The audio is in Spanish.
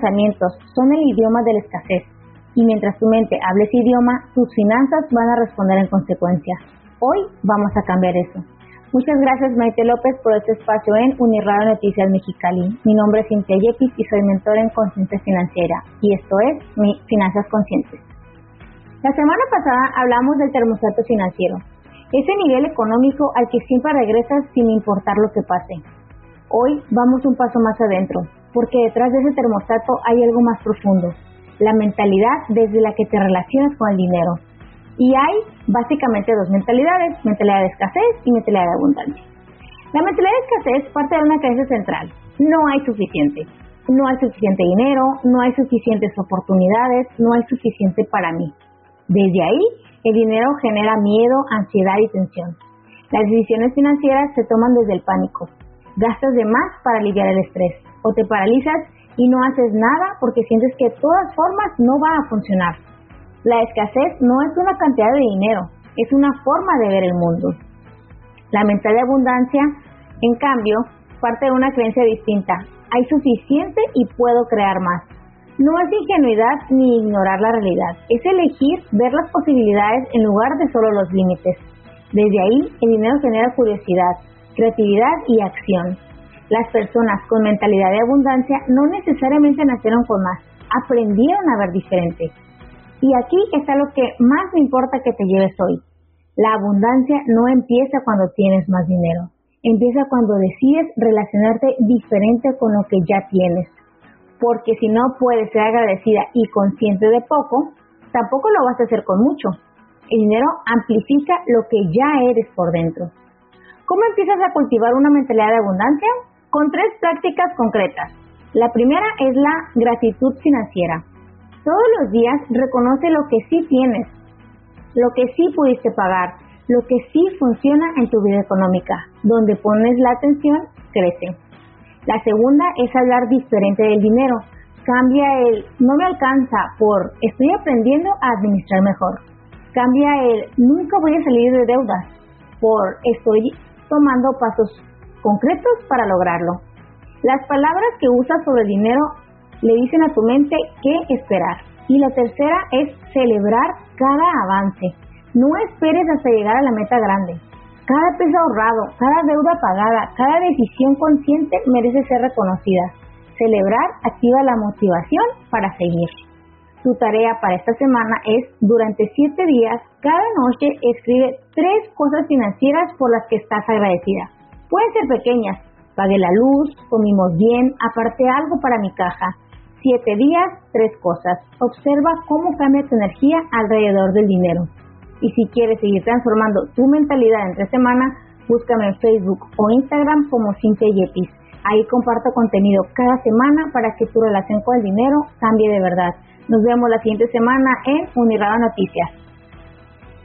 pensamientos son el idioma de la escasez, y mientras tu mente hable ese idioma, tus finanzas van a responder en consecuencia. Hoy vamos a cambiar eso. Muchas gracias, Maite López, por este espacio en Unirradio Noticias Mexicali. Mi nombre es Cintia Yepis y soy mentora en Conciencia Financiera, y esto es Mi Finanzas Conscientes. La semana pasada hablamos del termostato financiero, ese nivel económico al que siempre regresas sin importar lo que pase. Hoy vamos un paso más adentro, porque detrás de ese termostato hay algo más profundo, la mentalidad desde la que te relacionas con el dinero. Y hay básicamente dos mentalidades, mentalidad de escasez y mentalidad de abundancia. La mentalidad de escasez parte de una creencia central: no hay suficiente. No hay suficiente dinero, no hay suficientes oportunidades, no hay suficiente para mí. Desde ahí, el dinero genera miedo, ansiedad y tensión. Las decisiones financieras se toman desde el pánico. Gastas de más para aliviar el estrés, o te paralizas y no haces nada porque sientes que de todas formas no va a funcionar. La escasez no es una cantidad de dinero, es una forma de ver el mundo. La mentalidad de abundancia, en cambio, parte de una creencia distinta: hay suficiente y puedo crear más. No es ingenuidad ni ignorar la realidad, es elegir ver las posibilidades en lugar de solo los límites. Desde ahí, el dinero genera curiosidad, creatividad y acción. Las personas con mentalidad de abundancia no necesariamente nacieron con más, aprendieron a ver diferente. Y aquí está lo que más me importa que te lleves hoy. La abundancia no empieza cuando tienes más dinero, empieza cuando decides relacionarte diferente con lo que ya tienes. Porque si no puedes ser agradecida y consciente de poco, tampoco lo vas a hacer con mucho. El dinero amplifica lo que ya eres por dentro. ¿Cómo empiezas a cultivar una mentalidad de abundancia? Con 3 prácticas concretas. La primera es la gratitud financiera. Todos los días reconoce lo que sí tienes, lo que sí pudiste pagar, lo que sí funciona en tu vida económica. Donde pones la atención, crece. La segunda es hablar diferente del dinero. Cambia el no me alcanza por estoy aprendiendo a administrar mejor. Cambia el nunca voy a salir de deudas por estoy tomando pasos concretos para lograrlo. Las palabras que usas sobre el dinero le dicen a tu mente qué esperar. Y la tercera es celebrar cada avance. No esperes hasta llegar a la meta grande. Cada peso ahorrado, cada deuda pagada, cada decisión consciente merece ser reconocida. Celebrar activa la motivación para seguir. Tu tarea para esta semana es, durante 7 días, cada noche escribe 3 cosas financieras por las que estás agradecida. Pueden ser pequeñas: pagué la luz, comimos bien, aparté algo para mi caja. 7 días, 3 cosas. Observa cómo cambia tu energía alrededor del dinero. Y si quieres seguir transformando tu mentalidad entre semana, búscame en Facebook o Instagram como Cintia Yepis. Ahí comparto contenido cada semana para que tu relación con el dinero cambie de verdad. Nos vemos la siguiente semana en Unirradio Noticias.